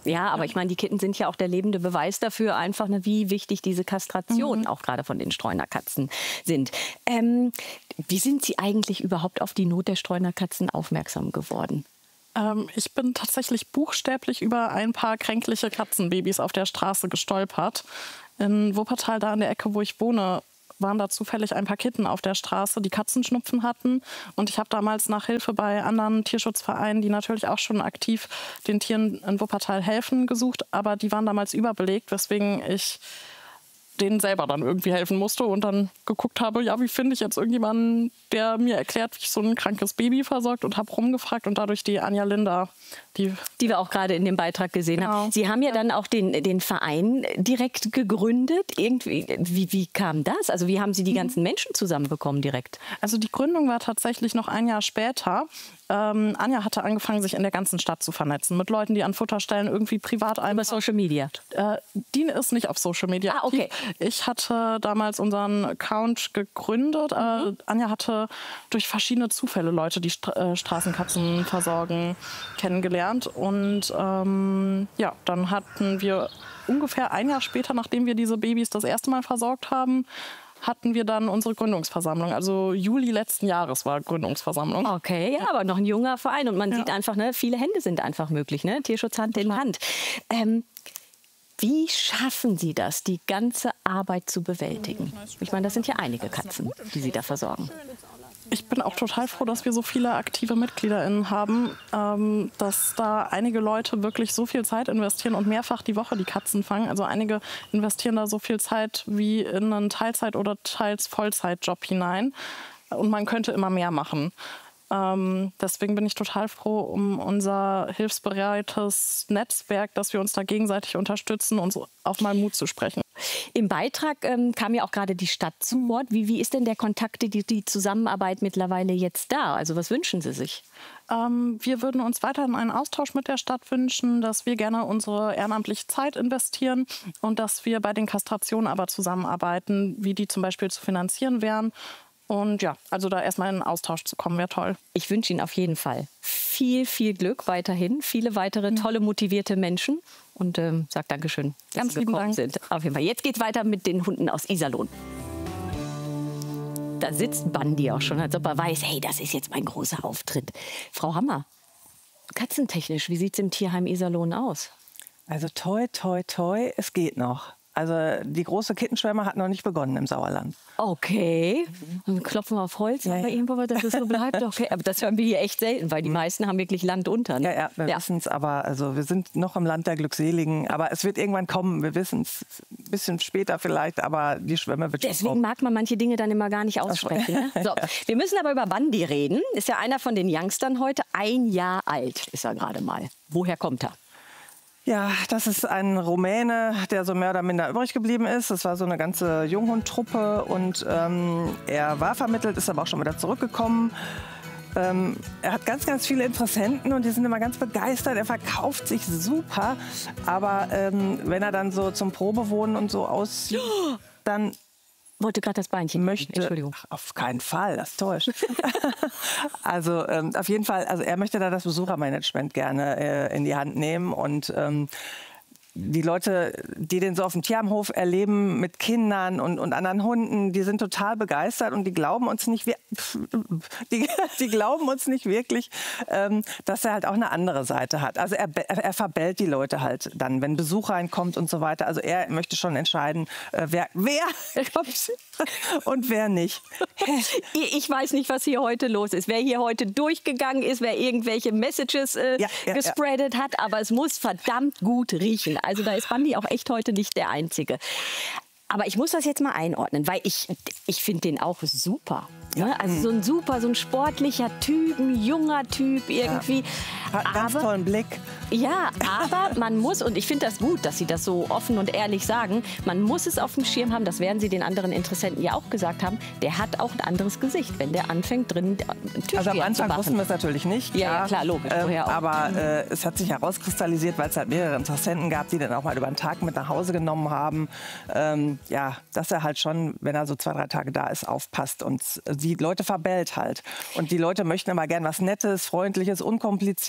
Ja, aber ich meine, die Kitten sind ja auch der lebende Beweis dafür, einfach, ne, wie wichtig diese Kastrationen auch gerade von den Streunerkatzen sind. Wie sind Sie eigentlich überhaupt auf die Not der Streunerkatzen aufmerksam geworden? Ich bin tatsächlich buchstäblich über ein paar kränkliche Katzenbabys auf der Straße gestolpert. In Wuppertal, da an der Ecke, wo ich wohne, waren da zufällig ein paar Kitten auf der Straße, die Katzenschnupfen hatten. Und ich habe damals nach Hilfe bei anderen Tierschutzvereinen, die natürlich auch schon aktiv den Tieren in Wuppertal helfen, gesucht. Aber die waren damals überbelegt, weswegen ich denen selber dann irgendwie helfen musste und dann geguckt habe, ja, wie finde ich jetzt irgendjemanden, der mir erklärt, wie ich so ein krankes Baby versorgt, und habe rumgefragt und dadurch die Anja Linder, die wir auch gerade in dem Beitrag gesehen haben. Sie haben ja dann auch den Verein direkt gegründet. Irgendwie, wie kam das? Also wie haben Sie die ganzen Menschen zusammenbekommen direkt? Also die Gründung war tatsächlich noch ein Jahr später. Anja hatte angefangen, sich in der ganzen Stadt zu vernetzen mit Leuten, die an Futterstellen irgendwie privat über Social Media. Die ist nicht auf Social Media. Ah, okay. Ich hatte damals unseren Account gegründet. Anja hatte durch verschiedene Zufälle Leute, die Straßenkatzen versorgen, kennengelernt. Und ja, dann hatten wir ungefähr ein Jahr später, nachdem wir diese Babys das erste Mal versorgt haben, hatten wir dann unsere Gründungsversammlung. Also Juli letzten Jahres war Gründungsversammlung. Okay, ja, aber noch ein junger Verein. Und man sieht einfach, ne, viele Hände sind einfach möglich. Ne? Tierschutz Hand in Hand. Wie schaffen Sie das, die ganze Arbeit zu bewältigen? Ich meine, das sind ja einige Katzen, die Sie da versorgen. Ich bin auch total froh, dass wir so viele aktive MitgliederInnen haben, dass da einige Leute wirklich so viel Zeit investieren und mehrfach die Woche die Katzen fangen. Also einige investieren da so viel Zeit wie in einen Teilzeit- oder teils Vollzeitjob hinein. Und man könnte immer mehr machen. Deswegen bin ich total froh um unser hilfsbereites Netzwerk, dass wir uns da gegenseitig unterstützen und so auch mal Mut zu sprechen. Im Beitrag kam ja auch gerade die Stadt zu Wort. Wie ist denn der Kontakt, die Zusammenarbeit mittlerweile jetzt da? Also was wünschen Sie sich? Wir würden uns weiterhin einen Austausch mit der Stadt wünschen, dass wir gerne unsere ehrenamtliche Zeit investieren und dass wir bei den Kastrationen aber zusammenarbeiten, wie die zum Beispiel zu finanzieren wären. Und ja, also da erstmal in einen Austausch zu kommen, wäre toll. Ich wünsche Ihnen auf jeden Fall viel, viel Glück weiterhin. Viele weitere tolle, motivierte Menschen. Und sage Dankeschön, dass Ganz Sie gekommen sind. Auf jeden Fall. Jetzt geht's weiter mit den Hunden aus Iserlohn. Da sitzt Bandi auch schon, als ob er weiß, hey, das ist jetzt mein großer Auftritt. Frau Hammer, katzentechnisch, wie sieht es im Tierheim Iserlohn aus? Also toi, toi, toi, es geht noch. Also die große Kittenschwemme hat noch nicht begonnen im Sauerland. Okay, dann klopfen wir auf Holz, aber irgendwo, dass es so bleibt. Okay, aber das hören wir hier echt selten, weil die meisten haben wirklich Land unter. Ne? Ja, wir wissen es, aber also wir sind noch im Land der Glückseligen. Aber es wird irgendwann kommen, wir wissen es ein bisschen später vielleicht, aber die Schwemme wird schon Deswegen kommen. mag man manche Dinge dann immer gar nicht aussprechen. Ne? So, wir müssen aber über Bandi reden. Ist ja einer von den Youngstern heute, 1 Jahr alt ist er gerade mal. Woher kommt er? Ja, das ist ein Rumäne, der so mehr oder minder übrig geblieben ist. Das war so eine ganze Junghundtruppe und er war vermittelt, ist aber auch schon wieder zurückgekommen. Er hat ganz, ganz viele Interessenten und die sind immer ganz begeistert. Er verkauft sich super, aber wenn er dann so zum Probewohnen und so aussieht, dann wollte gerade das Beinchen. Entschuldigung. Ach, auf keinen Fall, das täuscht. Also auf jeden Fall, also er möchte da das Besuchermanagement gerne in die Hand nehmen und die Leute, die den so auf dem Tierheimhof erleben mit Kindern und anderen Hunden, die sind total begeistert und die glauben uns nicht, die glauben uns nicht wirklich, dass er halt auch eine andere Seite hat. Also er verbellt die Leute halt dann, wenn Besuch reinkommt und so weiter. Also er möchte schon entscheiden, wer kommt und wer nicht. Ich weiß nicht, was hier heute los ist. Wer hier heute durchgegangen ist, wer irgendwelche Messages gespreadet hat, aber es muss verdammt gut riechen. Also da ist Bandi auch echt heute nicht der Einzige. Aber ich muss das jetzt mal einordnen, weil ich finde den auch super. Ne? Also so ein sportlicher Typ, ein junger Typ irgendwie. Hat einen ganz tollen Blick. Ja, aber man muss, und ich finde das gut, dass Sie das so offen und ehrlich sagen, man muss es auf dem Schirm haben, das werden Sie den anderen Interessenten ja auch gesagt haben, der hat auch ein anderes Gesicht, wenn der anfängt drin Türsteher Also am Anfang zu machen. wussten wir es natürlich nicht. Ja, klar, logisch. Vorher auch. Aber es hat sich herauskristallisiert, weil es halt mehrere Interessenten gab, die dann auch mal über den Tag mit nach Hause genommen haben. Ja, dass er halt schon, wenn er so 2, 3 Tage da ist, aufpasst und die Leute verbellt halt. Und die Leute möchten immer gern was Nettes, Freundliches, Unkompliziertes.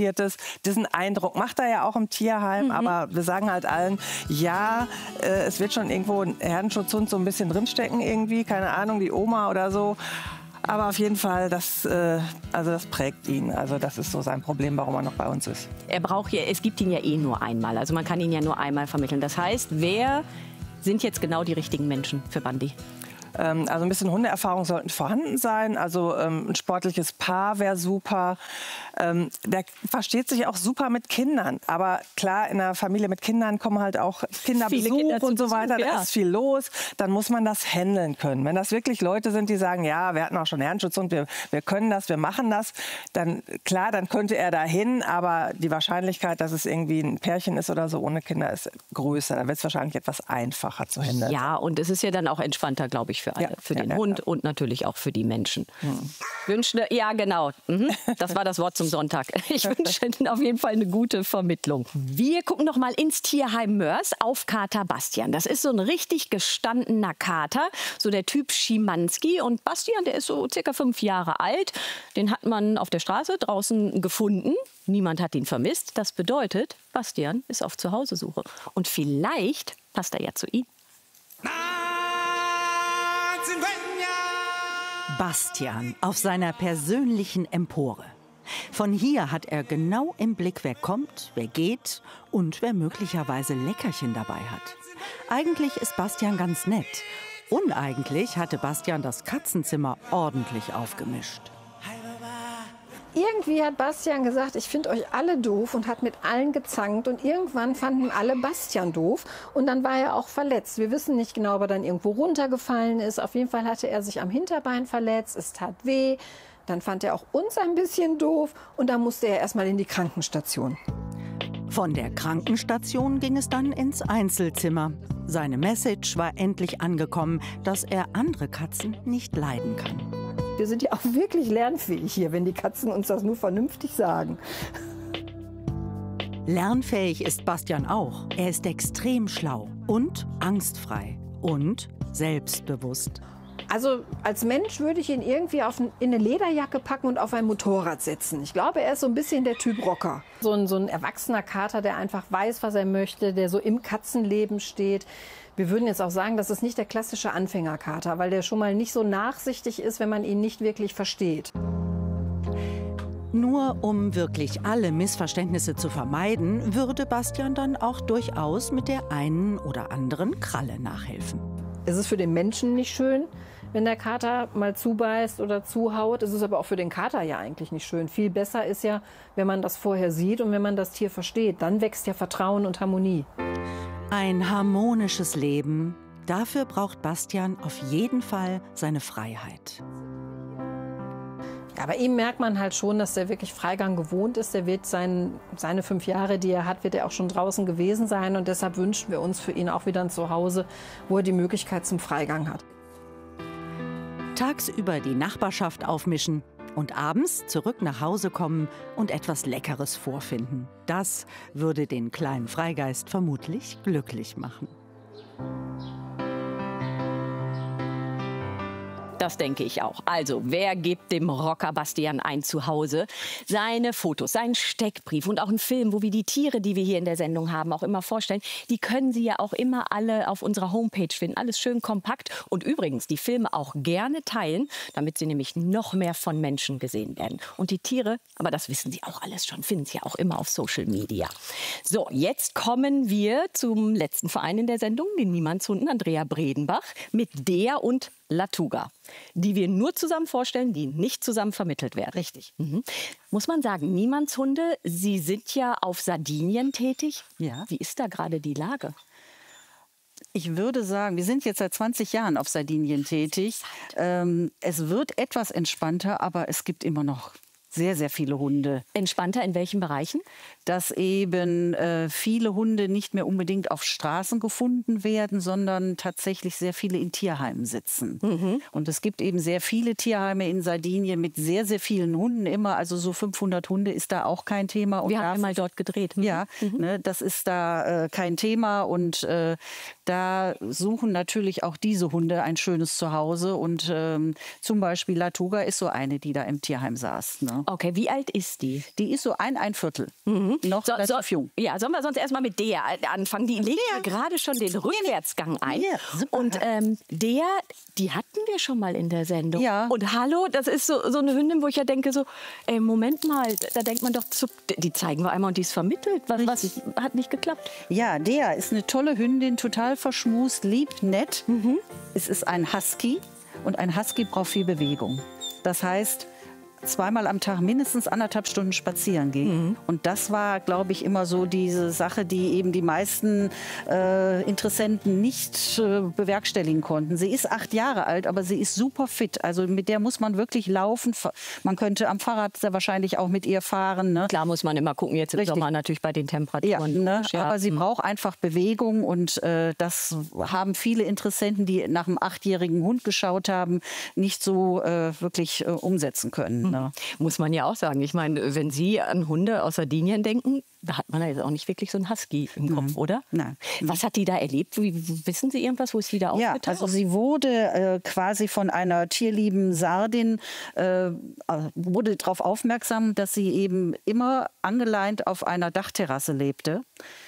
Viertes. Diesen Eindruck macht er ja auch im Tierheim, aber wir sagen halt allen, ja, es wird schon irgendwo ein Herdenschutzhund so ein bisschen drinstecken irgendwie, keine Ahnung, die Oma oder so. Aber auf jeden Fall, das prägt ihn. Also das ist so sein Problem, warum er noch bei uns ist. Es gibt ihn ja eh nur einmal. Also man kann ihn ja nur einmal vermitteln. Das heißt, wer sind jetzt genau die richtigen Menschen für Bandi? Also ein bisschen Hundeerfahrung sollten vorhanden sein. Also ein sportliches Paar wäre super. Der versteht sich auch super mit Kindern. Aber klar, in einer Familie mit Kindern kommen halt auch Kinderbesuch und so weiter. Da ist viel los. Dann muss man das handeln können. Wenn das wirklich Leute sind, die sagen, ja, wir hatten auch schon Herdenschutz wir können das, wir machen das, dann klar, dann könnte er dahin. Aber die Wahrscheinlichkeit, dass es irgendwie ein Pärchen ist oder so ohne Kinder, ist größer. Da wird es wahrscheinlich etwas einfacher zu handeln. Ja, und es ist ja dann auch entspannter, glaube ich, für alle. Für den Hund und natürlich auch für die Menschen. Ja, genau. Das war das Wort zum Sonntag. Ich wünsche Ihnen auf jeden Fall eine gute Vermittlung. Wir gucken noch mal ins Tierheim Moers auf Kater Bastian. Das ist so ein richtig gestandener Kater, so der Typ Schimanski. Und Bastian, der ist so circa 5 Jahre alt. Den hat man auf der Straße draußen gefunden. Niemand hat ihn vermisst. Das bedeutet, Bastian ist auf Zuhausesuche. Und vielleicht passt er ja zu Ihnen. Bastian auf seiner persönlichen Empore. Von hier hat er genau im Blick, wer kommt, wer geht und wer möglicherweise Leckerchen dabei hat. Eigentlich ist Bastian ganz nett. Uneigentlich hatte Bastian das Katzenzimmer ordentlich aufgemischt. Irgendwie hat Bastian gesagt, ich finde euch alle doof und hat mit allen gezankt. Und irgendwann fanden alle Bastian doof und dann war er auch verletzt. Wir wissen nicht genau, ob er dann irgendwo runtergefallen ist. Auf jeden Fall hatte er sich am Hinterbein verletzt, es tat weh. Dann fand er auch uns ein bisschen doof und dann musste er erstmal in die Krankenstation. Von der Krankenstation ging es dann ins Einzelzimmer. Seine Message war endlich angekommen, dass er andere Katzen nicht leiden kann. Wir sind ja auch wirklich lernfähig hier, wenn die Katzen uns das nur vernünftig sagen. Lernfähig ist Bastian auch. Er ist extrem schlau und angstfrei und selbstbewusst. Also als Mensch würde ich ihn irgendwie in eine Lederjacke packen und auf ein Motorrad setzen. Ich glaube, er ist so ein bisschen der Typ Rocker. So ein erwachsener Kater, der einfach weiß, was er möchte, der so im Katzenleben steht. Wir würden jetzt auch sagen, das ist nicht der klassische Anfängerkater, weil der schon mal nicht so nachsichtig ist, wenn man ihn nicht wirklich versteht. Nur um wirklich alle Missverständnisse zu vermeiden, würde Bastian dann auch durchaus mit der einen oder anderen Kralle nachhelfen. Es ist für den Menschen nicht schön, wenn der Kater mal zubeißt oder zuhaut. Es ist aber auch für den Kater ja eigentlich nicht schön. Viel besser ist ja, wenn man das vorher sieht und wenn man das Tier versteht. Dann wächst ja Vertrauen und Harmonie. Ein harmonisches Leben, dafür braucht Bastian auf jeden Fall seine Freiheit. Ja, bei ihm merkt man halt schon, dass er wirklich Freigang gewohnt ist. Der wird seine 5 Jahre, die er hat, wird er auch schon draußen gewesen sein. Und deshalb wünschen wir uns für ihn auch wieder ein Zuhause, wo er die Möglichkeit zum Freigang hat. Tagsüber die Nachbarschaft aufmischen und abends zurück nach Hause kommen und etwas Leckeres vorfinden. Das würde den kleinen Freigeist vermutlich glücklich machen. Das denke ich auch. Also, wer gibt dem Rocker Bastian ein Zuhause? Seine Fotos, seinen Steckbrief und auch einen Film, wo wir die Tiere, die wir hier in der Sendung haben, auch immer vorstellen, die können Sie ja auch immer alle auf unserer Homepage finden. Alles schön kompakt. Und übrigens, die Filme auch gerne teilen, damit sie nämlich noch mehr von Menschen gesehen werden. Und die Tiere, aber das wissen Sie auch alles schon, finden Sie ja auch immer auf Social Media. So, jetzt kommen wir zum letzten Verein in der Sendung, den Niemandshunden, Andrea Bredenbach, mit der und Latuga, die wir nur zusammen vorstellen, die nicht zusammen vermittelt werden. Richtig. Muss man sagen, Niemandshunde, Sie sind ja auf Sardinien tätig. Ja. Wie ist da gerade die Lage? Ich würde sagen, wir sind jetzt seit 20 Jahren auf Sardinien tätig. Es wird etwas entspannter, aber es gibt immer noch sehr, sehr viele Hunde. Entspannter in welchen Bereichen? Dass eben viele Hunde nicht mehr unbedingt auf Straßen gefunden werden, sondern tatsächlich sehr viele in Tierheimen sitzen. Und es gibt eben sehr viele Tierheime in Sardinien mit sehr, sehr vielen Hunden immer. Also so 500 Hunde ist da auch kein Thema. Und wir haben mal dort gedreht. Ja, ne, das ist da kein Thema. Und da suchen natürlich auch diese Hunde ein schönes Zuhause. Und zum Beispiel Latuga ist so eine, die da im Tierheim saß. Ne? Okay, wie alt ist die? Die ist so ein Viertel. Noch relativ jung. Ja, sollen wir sonst erstmal mit der anfangen? Die legt gerade schon den Rückwärtsgang ein. Ja, super. Und die hatten wir schon mal in der Sendung. Ja. Und hallo, das ist so eine Hündin, wo ich ja denke so, ey, Moment mal, da denkt man doch, die zeigen wir einmal und die ist vermittelt. Was hat nicht geklappt? Ja, der ist eine tolle Hündin, total verschmust, lieb, nett. Es ist ein Husky und ein Husky braucht viel Bewegung. Das heißt, zweimal am Tag mindestens 1,5 Stunden spazieren gehen. Und das war, glaube ich, immer so diese Sache, die eben die meisten Interessenten nicht bewerkstelligen konnten. Sie ist 8 Jahre alt, aber sie ist super fit. Also mit der muss man wirklich laufen. Man könnte am Fahrrad sehr wahrscheinlich auch mit ihr fahren. Ne? Klar muss man immer gucken, jetzt im Sommer natürlich bei den Temperaturen. Ja, ne? Aber sie braucht einfach Bewegung und das haben viele Interessenten, die nach einem 8-jährigen Hund geschaut haben, nicht so wirklich umsetzen können. Ne? Muss man ja auch sagen. Ich meine, wenn Sie an Hunde aus Sardinien denken, da hat man ja jetzt auch nicht wirklich so einen Husky im Kopf, oder? Nein. Was hat die da erlebt? Wissen Sie irgendwas? Wo ist die da aufgetaucht? Ja, also sie wurde quasi von einer tierlieben Sardin, wurde darauf aufmerksam, dass sie eben immer angeleint auf einer Dachterrasse lebte.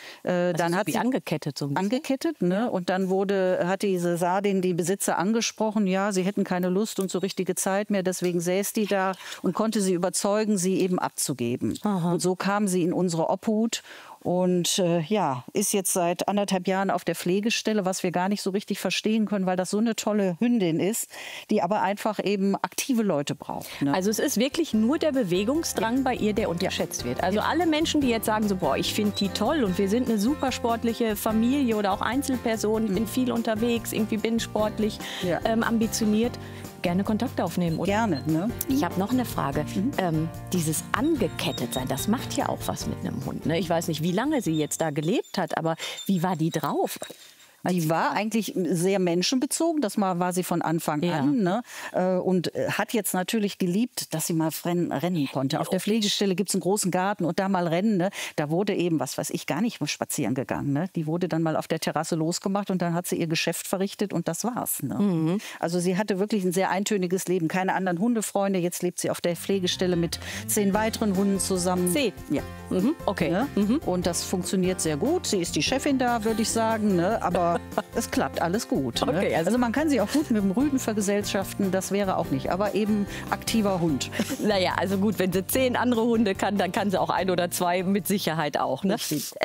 Dann hat sie angekettet, so ein bisschen. Angekettet, ne? Und dann hat diese Sardin die Besitzer angesprochen, ja, sie hätten keine Lust und so richtige Zeit mehr, deswegen säß die da und konnte sie überzeugen, sie eben abzugeben. Aha. Und so kam sie in unsere Obhut. Und ist jetzt seit 1,5 Jahren auf der Pflegestelle, was wir gar nicht so richtig verstehen können, weil das so eine tolle Hündin ist, die aber einfach eben aktive Leute braucht. Ne? Also es ist wirklich nur der Bewegungsdrang bei ihr, der unterschätzt wird. Also alle Menschen, die jetzt sagen so, boah, ich finde die toll und wir sind eine super sportliche Familie oder auch Einzelpersonen, ich bin viel unterwegs, irgendwie bin sportlich, ambitioniert, gerne Kontakt aufnehmen, oder? Gerne, ne? Ich habe noch eine Frage. Dieses Angekettetsein, das macht ja auch was mit einem Hund. Ne? Ich weiß nicht, wie lange sie jetzt da gelebt hat, aber wie war die drauf? Die war eigentlich sehr menschenbezogen, das war sie von Anfang an. Ne? Und hat jetzt natürlich geliebt, dass sie mal rennen konnte. Auf der Pflegestelle gibt es einen großen Garten und da mal rennen. Ne? Da wurde eben, was weiß ich, gar nicht spazieren gegangen. Ne? Die wurde dann mal auf der Terrasse losgemacht und dann hat sie ihr Geschäft verrichtet und das war's. Ne? Also sie hatte wirklich ein sehr eintöniges Leben. Keine anderen Hundefreunde. Jetzt lebt sie auf der Pflegestelle mit 10 weiteren Hunden zusammen. 10? Ja. Okay. Ne? Und das funktioniert sehr gut. Sie ist die Chefin da, würde ich sagen. Ne? Aber es klappt alles gut. Ne? Okay, also man kann sie auch gut mit dem Rüden vergesellschaften, das wäre auch nicht. Aber eben aktiver Hund. Naja, also gut, wenn sie 10 andere Hunde kann, dann kann sie auch 1 oder 2 mit Sicherheit auch. Ne?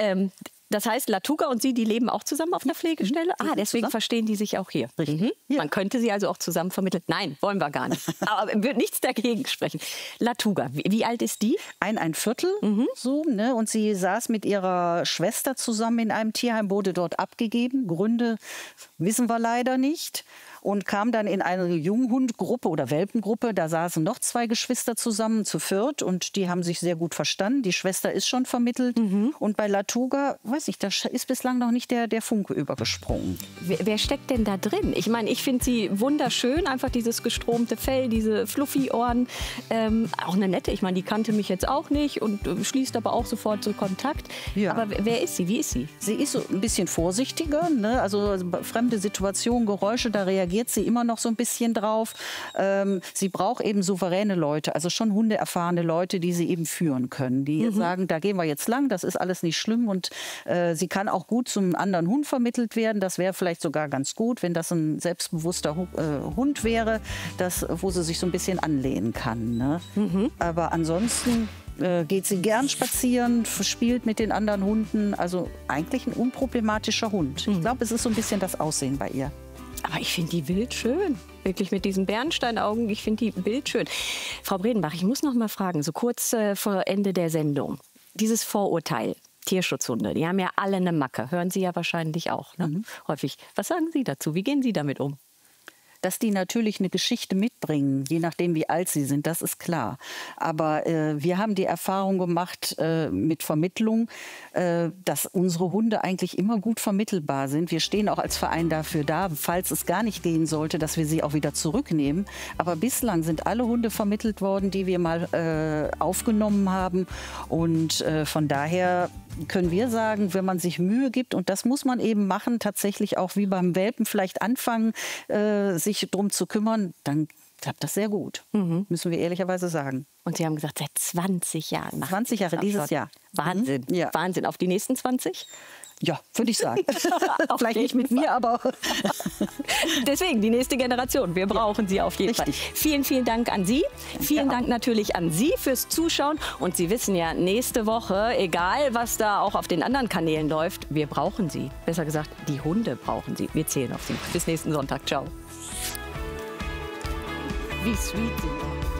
Das heißt, Latuga und Sie, die leben auch zusammen auf einer Pflegestelle? Deswegen verstehen die sich auch hier. Richtig. Ja. Man könnte sie also auch zusammen vermitteln. Nein, wollen wir gar nicht. Aber wird nichts dagegen sprechen. Latuga, wie alt ist die? Ein Viertel. So, ne? Und sie saß mit ihrer Schwester zusammen in einem Tierheim, wurde dort abgegeben. Gründe wissen wir leider nicht. Und kam dann in eine Junghundgruppe oder Welpengruppe. Da saßen noch 2 Geschwister zusammen, zu 4. Und die haben sich sehr gut verstanden. Die Schwester ist schon vermittelt. Und bei Latuga, weiß ich, da ist bislang noch nicht der Funke übergesprungen. Wer steckt denn da drin? Ich meine, ich finde sie wunderschön. Einfach dieses gestromte Fell, diese Fluffy-Ohren. Auch eine nette. Ich meine, die kannte mich jetzt auch nicht und schließt aber auch sofort so Kontakt. Ja. Aber wer ist sie? Wie ist sie? Sie ist so ein bisschen vorsichtiger. Ne? Also fremde Situationen, Geräusche, da reagiert sie immer noch so ein bisschen drauf. Sie braucht eben souveräne Leute, also schon hundeerfahrene Leute, die sie eben führen können. Die sagen, da gehen wir jetzt lang, das ist alles nicht schlimm. Und sie kann auch gut zum anderen Hund vermittelt werden. Das wäre vielleicht sogar ganz gut, wenn das ein selbstbewusster Hund wäre, wo sie sich so ein bisschen anlehnen kann. Ne? Aber ansonsten geht sie gern spazieren, spielt mit den anderen Hunden. Also eigentlich ein unproblematischer Hund. Ich glaube, es ist so ein bisschen das Aussehen bei ihr. Aber ich finde die bildschön. Wirklich mit diesen Bernsteinaugen, ich finde die bildschön. Frau Bredenbach, ich muss noch mal fragen, so kurz vor Ende der Sendung. Dieses Vorurteil, Tierschutzhunde, die haben ja alle eine Macke. Hören Sie ja wahrscheinlich auch, ne? Häufig. Was sagen Sie dazu? Wie gehen Sie damit um? Dass die natürlich eine Geschichte mitbringen, je nachdem, wie alt sie sind, das ist klar. Aber wir haben die Erfahrung gemacht mit Vermittlung, dass unsere Hunde eigentlich immer gut vermittelbar sind. Wir stehen auch als Verein dafür da, falls es gar nicht gehen sollte, dass wir sie auch wieder zurücknehmen. Aber bislang sind alle Hunde vermittelt worden, die wir mal aufgenommen haben. Und von daher können wir sagen, wenn man sich Mühe gibt, und das muss man eben machen, tatsächlich auch wie beim Welpen vielleicht anfangen, sich darum zu kümmern, dann klappt das sehr gut, müssen wir ehrlicherweise sagen. Und Sie haben gesagt, seit 20 Jahren. 20 Jahre dieses Jahr. Wahnsinn. Ja. Wahnsinn. Auf die nächsten 20? Ja, würde ich sagen. Vielleicht nicht mit mir, aber deswegen die nächste Generation. Wir brauchen sie auf jeden Fall. Vielen, vielen Dank an Sie. Vielen Dank natürlich an Sie fürs Zuschauen. Und Sie wissen ja, nächste Woche, egal was da auch auf den anderen Kanälen läuft, wir brauchen Sie. Besser gesagt, die Hunde brauchen Sie. Wir zählen auf Sie. Bis nächsten Sonntag. Ciao. Wie sweet Sie sind.